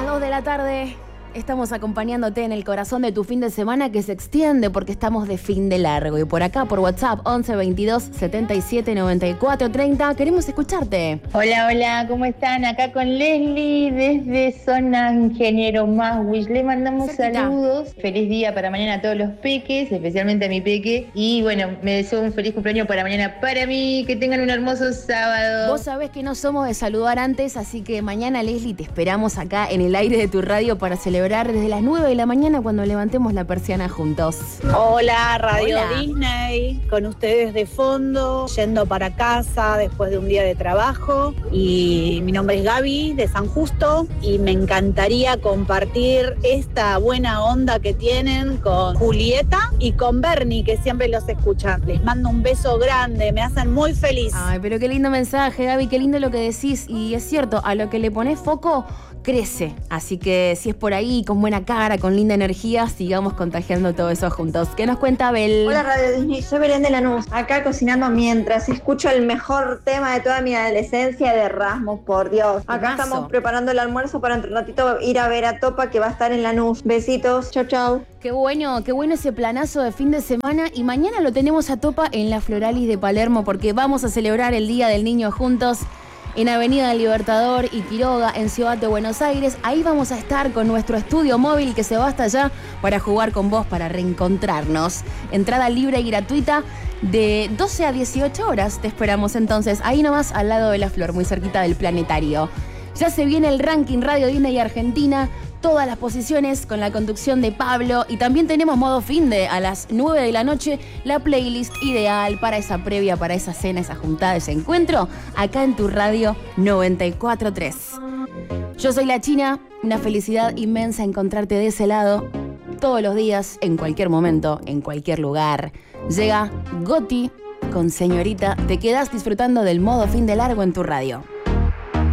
2 de la tarde. Estamos acompañándote en el corazón de tu fin de semana que se extiende porque estamos de fin de largo. Y por acá, por WhatsApp, 11 22 77 94 30, queremos escucharte. Hola, hola, ¿cómo están? Acá con Leslie desde Zona Ingeniero Maswich. Le mandamos saludos. Feliz día para mañana a todos los peques, especialmente a mi peque. Y bueno, me deseo un feliz cumpleaños para mañana para mí. Que tengan un hermoso sábado. Vos sabés que no somos de saludar antes, así que mañana, Leslie, te esperamos acá en el aire de tu radio para celebrar desde las 9 de la mañana cuando levantemos la persiana juntos. Hola, Radio Hola. Disney, con ustedes de fondo, yendo para casa después de un día de trabajo. Y mi nombre es Gaby, de San Justo, y me encantaría compartir esta buena onda que tienen con Julieta y con Bernie, que siempre los escuchan. Les mando un beso grande, me hacen muy feliz. Ay, pero qué lindo mensaje, Gaby, qué lindo lo que decís. Y es cierto, a lo que le pones foco, crece. Así que si es por ahí, con buena cara, con linda energía, sigamos contagiando todo eso juntos. ¿Qué nos cuenta Abel? Hola Radio Disney, soy Belén de Lanús, acá cocinando mientras escucho el mejor tema de toda mi adolescencia de Rasmus, por Dios. Acá Temazo. estamos preparando el almuerzo para un ratito ir a ver a Topa, que va a estar en Lanús. Besitos, chau chau. Qué bueno ese planazo de fin de semana. Y mañana lo tenemos a Topa en la Floralis de Palermo porque vamos a celebrar el Día del Niño juntos en Avenida del Libertador y Quiroga, en Ciudad de Buenos Aires. Ahí vamos a estar con nuestro estudio móvil que se va hasta allá para jugar con vos, para reencontrarnos. Entrada libre y gratuita de 12 a 18 horas. Te esperamos entonces ahí nomás al lado de la Flor, muy cerquita del planetario. Ya se viene el ranking Radio Disney Argentina, todas las posiciones con la conducción de Pablo, y también tenemos modo finde a las 9 de la noche, la playlist ideal para esa previa, para esa cena, esa juntada, ese encuentro, acá en tu radio 94.3. Yo soy la China, una felicidad inmensa encontrarte de ese lado todos los días, en cualquier momento, en cualquier lugar. Llega Goti con Señorita, te quedas disfrutando del modo fin de largo en tu radio.